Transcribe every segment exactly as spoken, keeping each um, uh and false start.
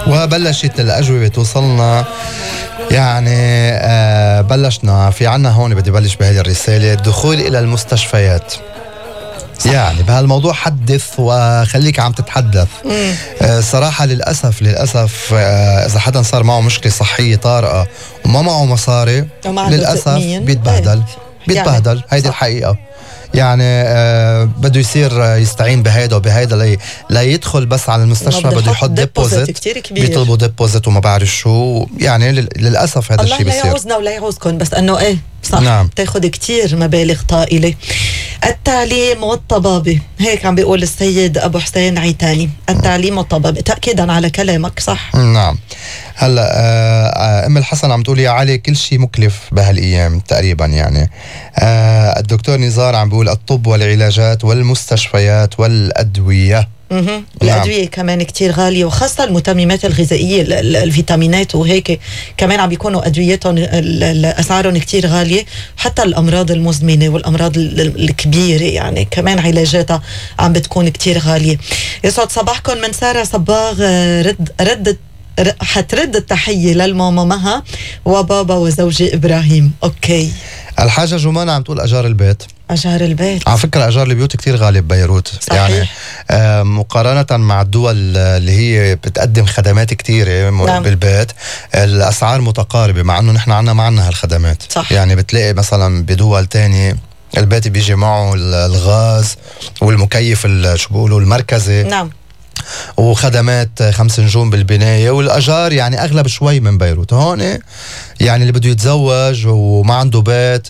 وبلشت الأجوبة توصلنا. يعني آه بلشنا في عنا هون، بدي بلش بهذه الرسالة: الدخول إلى المستشفيات. صح. يعني بهالموضوع حدث وخليك عم تتحدث. آه صراحة للأسف للأسف آه إذا حدا صار معه مشكلة صحية طارئة وما معه مصاري للأسف بيتبهدل بيتبهدل يعني. هيدي الحقيقة. يعني آه بده يصير يستعين بهيدا وبهيدا لي لا يدخل بس على المستشفى، بده يحط ديبوزيت، بيطلبوا ديبوزيت وما بعرف شو. يعني للأسف هذا الشيء بيصير. الله لا يعوزنا ولا يعوزكم، بس أنه إيه صح. نعم. تاخد كتير مبالغ طائلة. التعليم والطبابة، هيك عم بيقول السيد أبو حسين عيتاني. التعليم والطبابة تأكيدا على كلامك. صح. نعم. هلا آه ام الحسن عم تقول يا علي كل شيء مكلف بهالايام تقريبا. يعني آه الدكتور نزار عم بيقول الطب والعلاجات والمستشفيات والادويه. اها الادويه نعم. كمان كتير غاليه، وخاصه المتممات الغذائيه الفيتامينات وهيك كمان عم بيكونوا ادويتهم اسعارهم كتير غاليه. حتى الامراض المزمنه والامراض الكبيره يعني كمان علاجاتها عم بتكون كتير غاليه. يسعد صباحكم من ساره صباغ. رد ردت حترد التحية للماما مها وبابا وزوجي إبراهيم. أوكي. الحاجة جمانة عم تقول أجار البيت. أجار البيت على فكرة أجار البيوت كتير غالي ببيروت. صحيح. يعني آه مقارنة مع الدول اللي هي بتقدم خدمات كتيرة نعم. بالبيت الأسعار متقاربة، مع أنه نحن عنا ما عنا هالخدمات. صح. يعني بتلاقي مثلا بدول تانية البيت بيجي معه الغاز والمكيف شو بيقولوا المركزي. نعم. وخدمات خمس نجوم بالبناية، والأجار يعني أغلب شوي من بيروت. هون يعني اللي بده يتزوج وما عنده بيت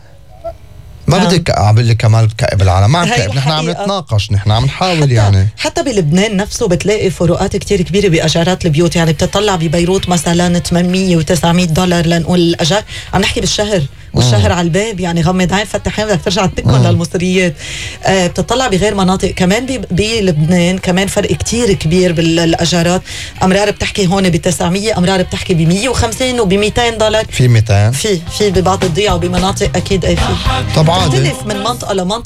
ما نعم. بدك أعمل لك كمان كئب العالم، ما عم كئب، نحن عم نتناقش، نحن عم نحاول. حتى يعني حتى بلبنان نفسه بتلاقي فروقات كتير كبيرة بأجارات البيوت. يعني بتطلع ببيروت مثلا ثمانمية وتسعمية دولار لنقول الأجار، عم نحكي بالشهر، والشهر على الباب. يعني غمض عين فتح عين بدك ترجع تكمل للمصريات. آه بتطلع بغير مناطق كمان بلبنان كمان فرق كتير كبير بالاجارات. امرار بتحكي هون ب تسعمية، امرار بتحكي ب مية وخمسين وب مئتين دولار. في مئتين في في ببعض الضيعة وبمناطق اكيد اي في طبعا بتختلف من منطقة لمنطقة.